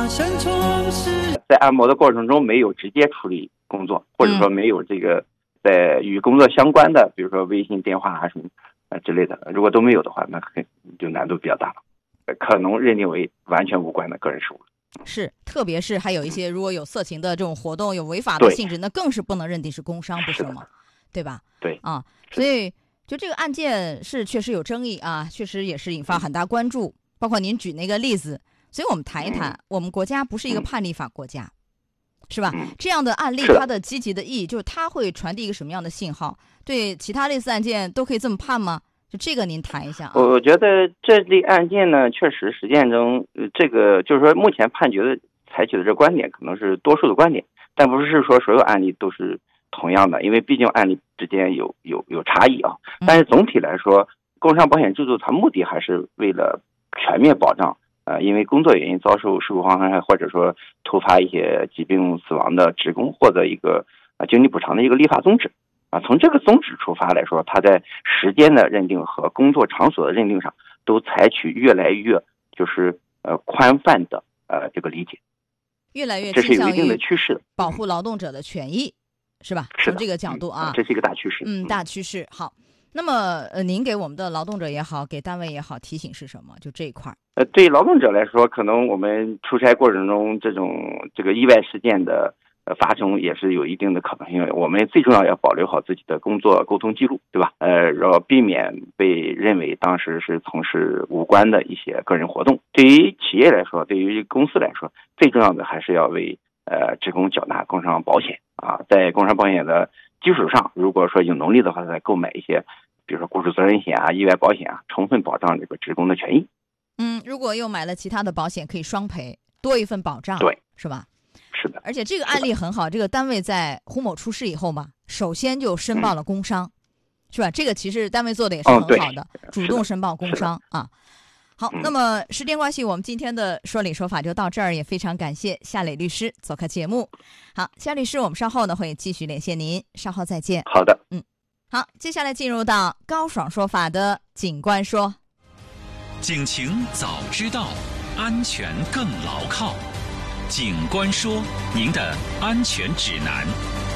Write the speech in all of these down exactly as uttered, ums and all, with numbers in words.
在按摩的过程中没有直接处理工作，或者说没有这个在与工作相关的，比如说微信电话啊什么啊之类的，如果都没有的话，那很就难度比较大了，可能认定为完全无关的个人事务。 是，特别是还有一些如果有色情的这种活动，有违法的性质，那更是不能认定是工伤，不是吗？对吧？ 对啊，所以就这个案件是确实有争议啊，确实也是引发很大关注，包括您举那个例子。所以我们谈一谈，嗯、我们国家不是一个判例法国家，嗯、是吧？嗯、这样的案例它的积极的意义，就是它会传递一个什么样的信号？对其他类似案件都可以这么判吗？就这个您谈一下啊。 我觉得这类案件呢，确实实践中，呃、这个就是说目前判决的采取的这观点可能是多数的观点，但不是说所有案例都是同样的，因为毕竟案例之间有有有差异啊。但是总体来说，工伤保险制度它目的还是为了全面保障呃因为工作原因遭受事故伤害或者说突发一些疾病死亡的职工获得一个呃经济补偿的一个立法宗旨啊。从这个宗旨出发来说，它在时间的认定和工作场所的认定上都采取越来越就是呃宽泛的呃这个理解， 越来越这是有一定的趋势， 保护劳动者的权益，是吧？ 是从这个角度啊、 嗯，这是一个大趋势。 嗯，大趋势。好，那么呃，您给我们的劳动者也好，给单位也好，提醒是什么？就这一块。 呃，对劳动者来说，可能我们出差过程中这种这个意外事件的呃发生也是有一定的可能性。我们最重要要保留好自己的工作沟通记录，对吧？呃，要避免被认为当时是从事无关的一些个人活动。对于企业来说，对于公司来说，最重要的还是要为呃职工缴纳工伤保险啊，在工伤保险的基础上，如果说有能力的话，再购买一些，比如说雇主责任险啊、意外保险啊，充分保障这个职工的权益。 嗯，如果又买了其他的保险，可以双赔，多一份保障， 对， 是吧？ 是的。 而且这个案例很好，这个单位在胡某出事以后嘛，首先就申报了工伤，嗯、是吧？这个其实单位做的也是很好的， 哦、 主动申报工伤啊。好， 嗯、 那么时间关系，我们今天的说理说法就到这儿，也非常感谢夏磊律师做客节目。好，夏律师，我们稍后呢会继续连线您，稍后再见。 好的， 嗯，好，接下来进入到高爽说法的警官说。 警情早知道，安全更牢靠。警官说，您的安全指南。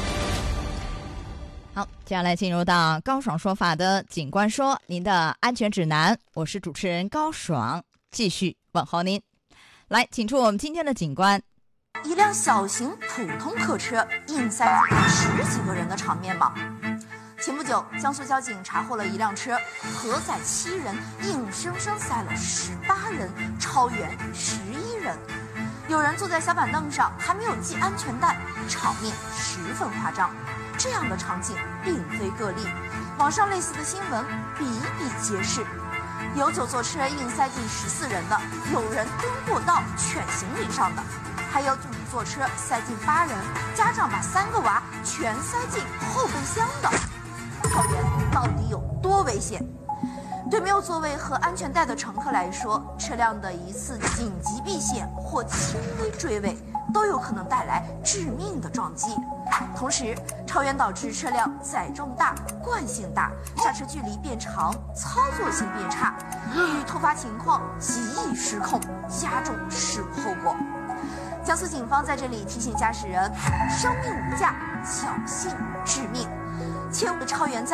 好，接下来进入到高爽说法的警官说，您的安全指南。我是主持人高爽，继续问候您。来，请出我们今天的警官。 一辆小型普通客车硬塞十几个人的场面吗？前不久，江苏交警查获了一辆车，荷载七人，硬生生塞了十八人，超员十一人。有人坐在小板凳上，还没有系安全带，场面十分夸张。这样的场景并非个例，网上类似的新闻比比皆是。有九座车硬塞进十四人的，有人蹲过道劝行李上的，还有五座车塞进八人，家长把三个娃全塞进后备箱的。校园到底有多危险？对没有座位和安全带的乘客来说，车辆的一次紧急避险或轻微追尾都有可能带来致命的撞击。同时，超员导致车辆载重大、惯性大，刹车距离变长，操作性变差，遇突发情况极易失控，加重事故后果。江苏警方在这里提醒驾驶人：生命无价，侥幸致命，切勿超员载